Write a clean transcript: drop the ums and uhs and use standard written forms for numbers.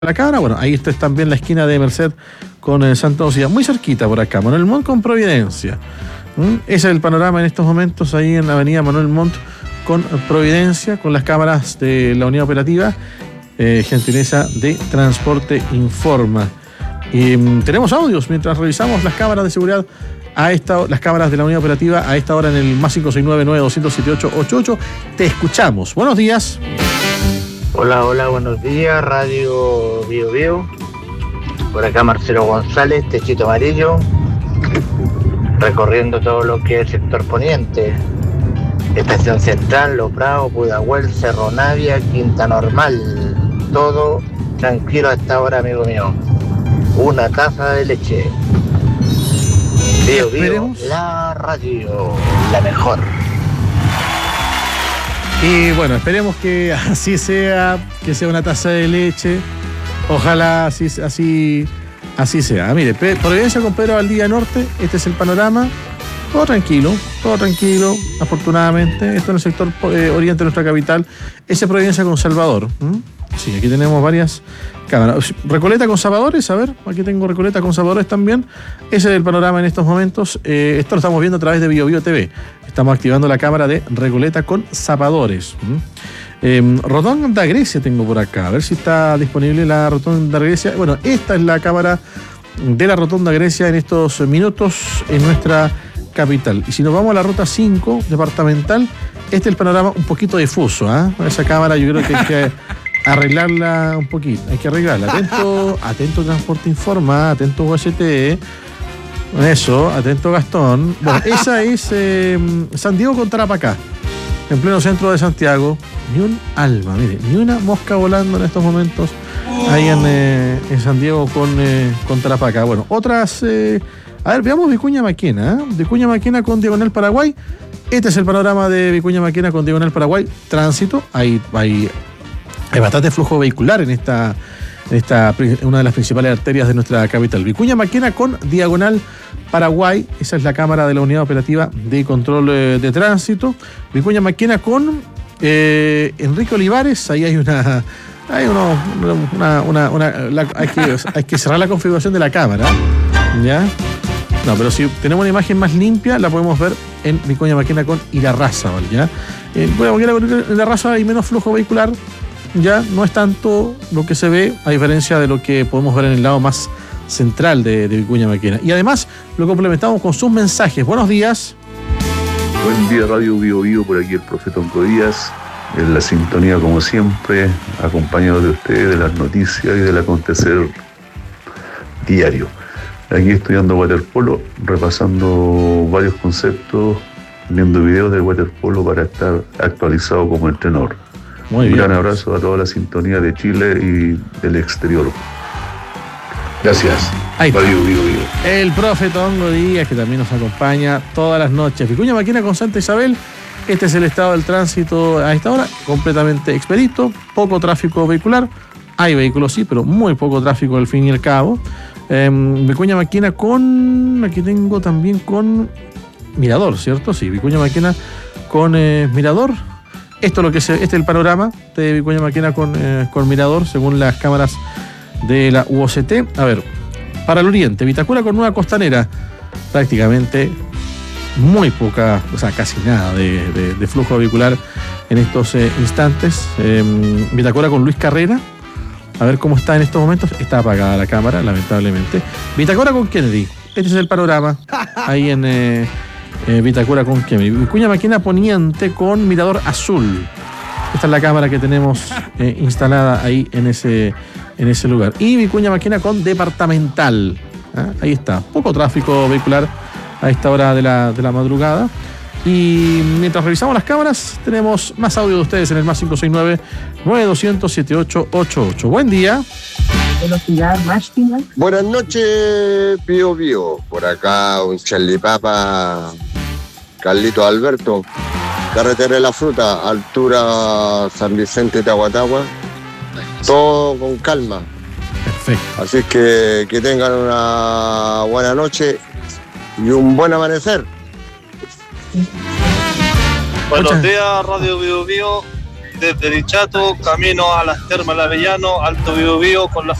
la Cabra. Bueno, ahí está también la esquina de Merced con Santa Lucía, muy cerquita por acá, Manuel Montt con Providencia. Ese es el panorama en estos momentos ahí en la avenida Manuel Montt con Providencia, con las cámaras de la unidad operativa, gentileza de Transporte Informa. Y tenemos audios mientras revisamos las cámaras de seguridad las cámaras de la unidad operativa a esta hora en el más 569-9200-7888. Te escuchamos. Buenos días. Hola, buenos días, Radio Bio Bio. Por acá Marcelo González, Techito Amarillo, recorriendo todo lo que es el sector poniente. Estación Central, Los Bravos, Pudahuel, Cerro Navia, Quinta Normal. Todo tranquilo hasta ahora, amigo mío. Una taza de leche. Bio Bio, la radio, la mejor. Y bueno, esperemos que así sea, que sea una taza de leche. Ojalá así sea. Mire, Providencia con Pedro Valdivia Norte, este es el panorama. Todo tranquilo. Afortunadamente, esto en el sector oriente de nuestra capital. Ese Providencia con Salvador. Sí, aquí tenemos varias cámaras. Recoleta con Salvadores, a ver, aquí tengo Recoleta con Salvadores también. Ese es el panorama en estos momentos. Esto lo estamos viendo a través de Bio Bio TV. Estamos activando la cámara de Recoleta con Zapadores. Rotonda Grecia tengo por acá. A ver si está disponible la Rotonda Grecia. Bueno, esta es la cámara de la Rotonda Grecia en estos minutos en nuestra capital. Y si nos vamos a la ruta 5 departamental, este es el panorama un poquito difuso. Esa cámara yo creo que hay que arreglarla un poquito. Hay que arreglarla. Atento Transporte Informa, atento UST. Eso, atento Gastón. Bueno, esa es San Diego con Tarapacá, en pleno centro de Santiago. Ni un alma, mire, ni una mosca volando en estos momentos ahí en San Diego con Tarapacá. Bueno, otras. A ver, veamos Vicuña Maquena. Vicuña Maquena con Diagonal Paraguay. Este es el panorama de Vicuña Maquena con Diagonal Paraguay. Tránsito, hay bastante flujo vehicular en una de las principales arterias de nuestra capital. Vicuña Maquena con Diagonal Paraguay, esa es la cámara de la unidad operativa de control de tránsito. Vicuña Maquena con Enrique Olivares, ahí hay hay que cerrar la configuración de la cámara, ¿ya? No, pero si tenemos una imagen más limpia, la podemos ver en Vicuña Maquena con Irarrázaval, ¿ya? Bueno, con Irarrázaval hay menos flujo vehicular. Ya no es tanto lo que se ve, a diferencia de lo que podemos ver en el lado más central de Vicuña Maquena. Y además lo complementamos con sus mensajes. Buenos días. Buen día, Radio Bio Bio, por aquí el Profeta Onco Díaz, en la sintonía como siempre, acompañado de ustedes, de las noticias y del acontecer diario. Aquí estudiando waterpolo, repasando varios conceptos, viendo videos del waterpolo para estar actualizado como entrenador. Muy bien. Un gran abrazo a toda la sintonía de Chile y del exterior. Gracias. Ahí está. El profe Tongo Díaz, que también nos acompaña todas las noches. Vicuña Maquena con Santa Isabel. Este es el estado del tránsito a esta hora, completamente expedito, poco tráfico vehicular. Hay vehículos, sí, pero muy poco tráfico al fin y al cabo. Vicuña Maquena aquí tengo también con Mirador, ¿cierto? Sí, Vicuña Maquena con Mirador. Este es el panorama de Vicuña Maquena con Mirador, según las cámaras de la UOCT. A ver, para el oriente, Vitacura con Nueva Costanera, prácticamente muy poca, o sea, casi nada de flujo vehicular en estos instantes. Vitacura con Luis Carrera, a ver cómo está en estos momentos. Está apagada la cámara, lamentablemente. Vitacura con Kennedy, este es el panorama ahí en Vitacura con Kennedy. Vicuña Maquena poniente con Mirador Azul. Esta es la cámara que tenemos instalada ahí en ese lugar. Y Vicuña Maquena con Departamental. Ahí está. Poco tráfico vehicular a esta hora de la madrugada. Y mientras revisamos las cámaras, tenemos más audio de ustedes en el más 569-9200-7888. Buen día. Buenas noches, Bio Bio. Por acá un Charlie Papa, Carlito Alberto. Carretera de la Fruta, altura San Vicente de Aguatagua. Todo con calma. Perfecto. Así que tengan una buena noche y un buen amanecer. Buenos días, Radio Bio Bio. desde Dichato, camino a las Termas del Avellano, Alto Biobío, con la